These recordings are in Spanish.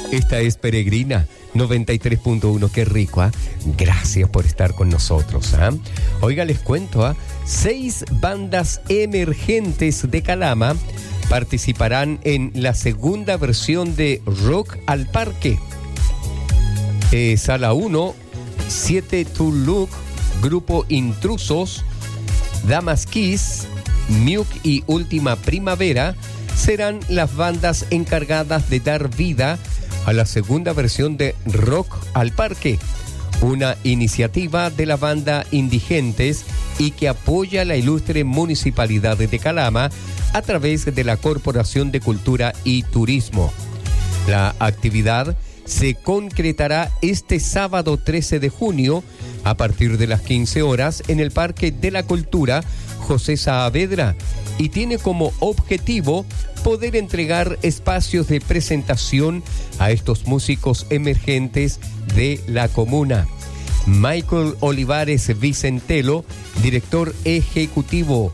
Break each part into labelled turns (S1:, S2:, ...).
S1: Esta es Peregrina 93.1. Qué rico, ¿eh? Gracias por estar con nosotros, ¿eh? Oiga, les cuento, 6 bandas emergentes de Calama participarán en la segunda versión de Rock al Parque. Sala 1, 7 to Look, Grupo Intrusos, Damas Kiss, Miuk y Última Primavera serán las bandas encargadas de dar vida a la segunda versión de Rock al Parque, una iniciativa de la banda Indigentes y que apoya la ilustre Municipalidad de Calama a través de la Corporación de Cultura y Turismo. La actividad se concretará este sábado 13 de junio a partir de las 15 horas en el Parque de la Cultura José Saavedra y tiene como objetivo poder entregar espacios de presentación a estos músicos emergentes de la comuna. Michael Olivares Vicentelo, director ejecutivo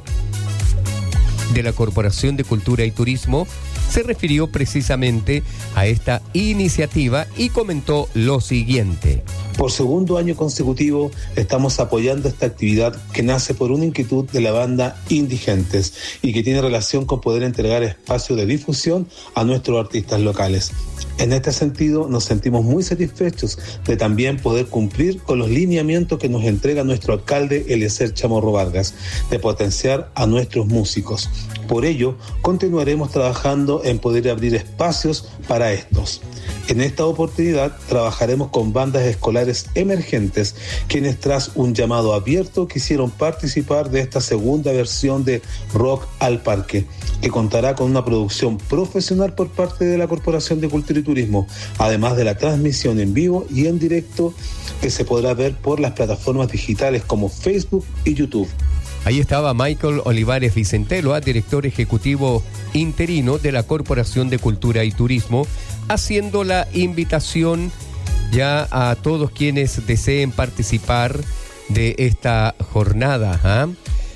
S1: de la Corporación de Cultura y Turismo, se refirió precisamente a esta iniciativa y comentó lo siguiente.
S2: Por segundo año consecutivo estamos apoyando esta actividad que nace por una inquietud de la banda Indigentes y que tiene relación con poder entregar espacio de difusión a nuestros artistas locales. En este sentido nos sentimos muy satisfechos de también poder cumplir con los lineamientos que nos entrega nuestro alcalde Eliezer Chamorro Vargas, de potenciar a nuestros músicos. Por ello, continuaremos trabajando en poder abrir espacios para estos. En esta oportunidad trabajaremos con bandas escolares emergentes, quienes tras un llamado abierto quisieron participar de esta segunda versión de Rock al Parque, que contará con una producción profesional por parte de la Corporación de Cultura y Turismo, además de la transmisión en vivo y en directo que se podrá ver por las plataformas digitales como Facebook y YouTube.
S1: Ahí estaba Michael Olivares Vicentelo, director ejecutivo interino de la Corporación de Cultura y Turismo, haciendo la invitación ya a todos quienes deseen participar de esta jornada.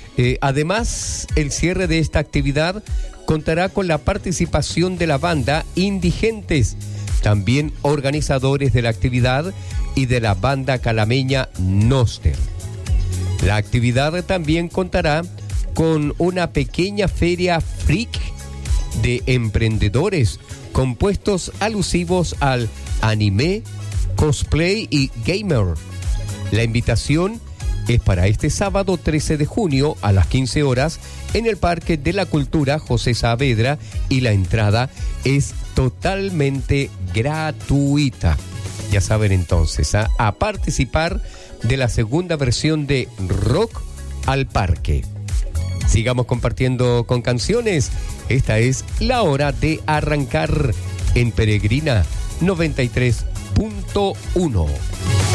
S1: Además, el cierre de esta actividad contará con la participación de la banda Indigentes, también organizadores de la actividad, y de la banda calameña Noster. La actividad también contará con una pequeña feria freak de emprendedores con puestos alusivos al anime, cosplay y gamer. La invitación es para este sábado 13 de junio a las 15 horas en el Parque de la Cultura José Saavedra y la entrada es totalmente gratuita. Ya saben entonces, a participar de la segunda versión de Rock al Parque. Sigamos compartiendo con canciones. Esta es la hora de arrancar en Peregrina 93.1.